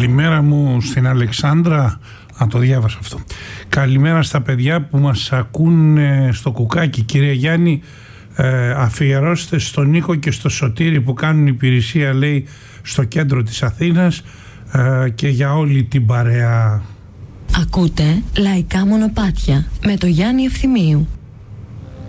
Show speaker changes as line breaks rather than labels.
Καλημέρα μου στην Αλεξάνδρα. Το διάβασα αυτό. Καλημέρα στα παιδιά που μας ακούν στο Κουκάκι. Κυρία Γιάννη, αφιερώστε στον Νίκο και στο Σωτήρη που κάνουν υπηρεσία, λέει, στο κέντρο της Αθήνας, και για όλη την παρέα.
Ακούτε Λαϊκά Μονοπάτια με το Γιάννη Ευθυμίου.